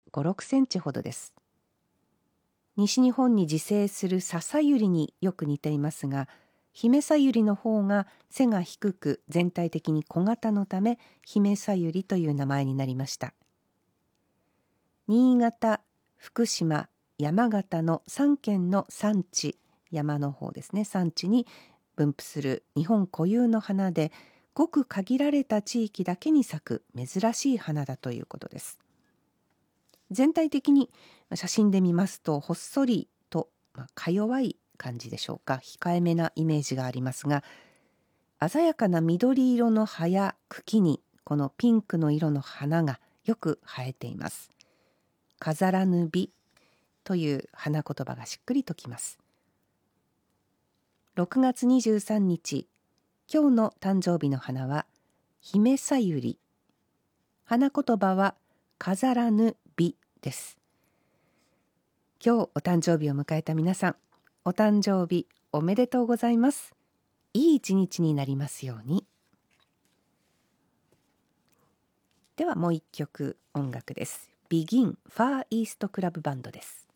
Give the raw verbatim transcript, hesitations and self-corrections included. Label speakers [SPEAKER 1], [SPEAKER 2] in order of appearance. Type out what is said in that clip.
[SPEAKER 1] ご、ろくセンチほどです。西日本に自生する笹百合によく似ていますが、姫さゆりの方が背が低く全体的に小型のため、姫さゆりという名前になりました。新潟、福島、山形のさんけんの山地、山の方ですね、山地に分布する日本固有の花で、ごく限られた地域だけに咲く珍しい花だということです。全体的に写真で見ますとほっそりと、まあ、か弱い感じでしょうか、控えめなイメージがありますが、鮮やかな緑色の葉や茎にこのピンクの色の花がよく生えています。飾らぬ美という花言葉がしっくりときます。ろくがつにじゅうさんにち、今日の誕生日の花は姫さゆり。花言葉は飾らぬ美です。今日お誕生日を迎えた皆さん、お誕生日おめでとうございます。いい一日になりますように。ではもう一曲音楽です。ビギンファーイーストクラブバンドです。